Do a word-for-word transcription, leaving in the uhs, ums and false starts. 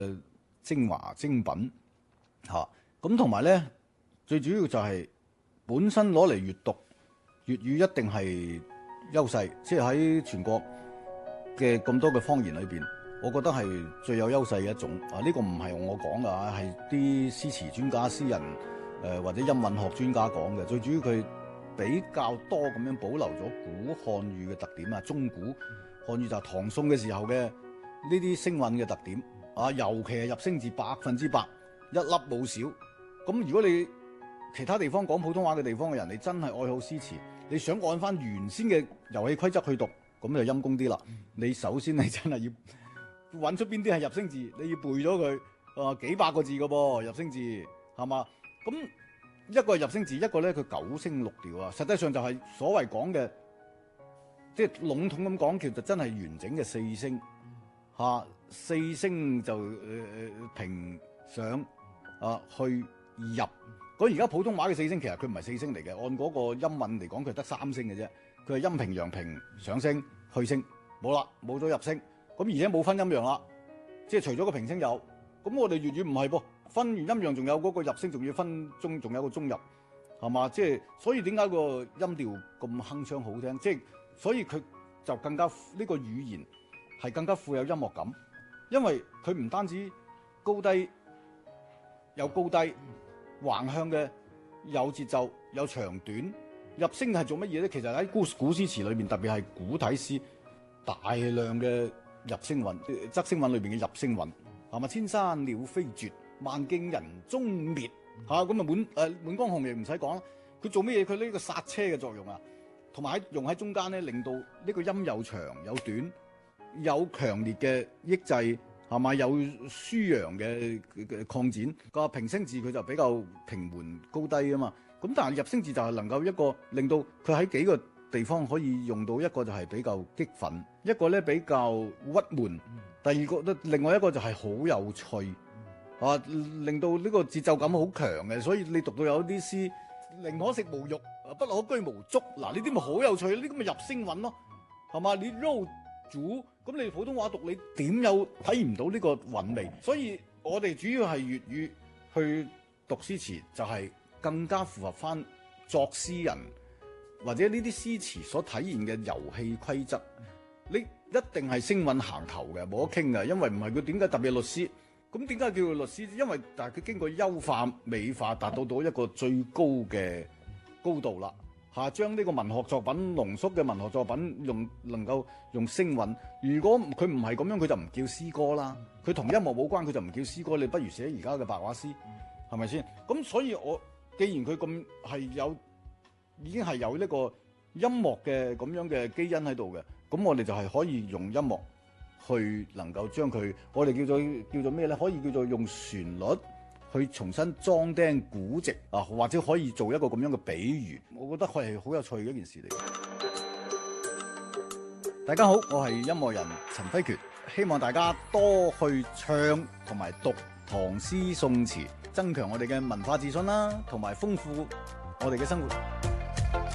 精華精品嚇。咁同埋咧，最主要就係本身攞嚟閱讀粵語一定係優勢，即係喺全國嘅咁多嘅方言裏邊，我覺得係最有優勢嘅一種。啊，呢、這個唔係我講㗎，係啲詩詞專家、詩人誒、呃、或者音韻學專家講嘅。最主要佢比較多咁樣保留咗古漢語嘅特點啊，中古漢語就係唐宋嘅時候嘅呢啲聲韻嘅特點啊，尤其係入聲字百分之百一粒冇少。咁如果你其他地方講普通話嘅地方嘅人，你真係愛好詩詞，你想按翻原先嘅遊戲規則去讀，咁就陰功啲啦。你首先你真係要揾出邊啲係入聲字，你要背咗佢，啊幾百個字嘅噃入聲字，係嘛？咁一個係入聲字，一個咧佢九聲六調啊。實際上就係所謂講嘅，即係籠統咁講，其實真係完整嘅四聲嚇，四聲就誒誒平上啊去。入咁而家普通話嘅四聲其實佢唔係四聲嚟嘅，按嗰個音韻嚟講佢係得三聲嘅啫，佢係陰平陽平上聲去聲，冇啦，冇咗入聲，咁而且冇分陰陽啦，即係除咗個平聲有，咁我哋粵語唔係噃，分完陰陽仲有嗰個入聲，仲要分中，仲有個中入，係嘛？即係所以點解個音調咁鏗鏘好聽？即係所以佢就更加呢、呢個語言係更加富有音樂感，因為佢唔單止高低有高低。橫向嘅有節奏有長短，入聲係做乜嘢咧？其實喺古古詩詞裏邊，特別係古體詩，大量嘅入聲韻、側聲韻裏邊嘅入聲韻，係嘛？千山鳥飛絕，萬徑人蹤滅，嚇咁啊滿誒、呃、滿江紅亦唔使講啦。佢做乜嘢？佢呢個剎車嘅作用啊，同埋喺用喺中間咧，令到呢個音有長有短，有強烈嘅抑制。係咪有舒揚嘅嘅擴展？個平聲字佢就比較平緩高低啊嘛。咁但係入聲字就係能夠一個令到佢喺幾個地方可以用到，一個就係比較激憤，一個咧比較鬱悶，第二個另外一個就係好有趣啊，令到呢個節奏感好強嘅。所以你讀到有啲詩，寧可食無肉，不可居無粥。嗱，呢啲咪好有趣，呢啲咪入聲韻咯，係嘛？你 roll 主咁你普通話讀你點有睇唔到呢個韻味？所以我哋主要係粵語去讀詩詞，就係更加符合翻作詩人或者呢啲詩詞所體現嘅遊戲規則。你一定係聲韻行頭嘅，冇得傾嘅，因為唔係佢點解特別律詩？咁點解叫做律詩？因為但係佢經過優化美化，達到到一個最高嘅高度啦。嚇，將呢個文學作品濃縮嘅文學作品用能夠用聲韻。如果佢唔係咁樣，佢就唔叫詩歌啦。佢同音樂冇關，佢就唔叫詩歌。你不如寫而家嘅白話詩，係咪先？咁所以我既然佢咁係有已經係有呢個音樂嘅咁樣嘅基因喺度嘅，咁我哋就係可以用音樂去能夠將佢，我哋叫做叫做咩咧？可以叫做用旋律去重新裝釘古籍啊，或者可以做一個咁樣嘅比喻，我覺得佢係好有趣嘅一件事嚟。大家好，我係音樂人陳輝權，希望大家多去唱同埋讀唐詩宋詞，增強我哋嘅文化自信啦，同埋豐富我哋嘅生活。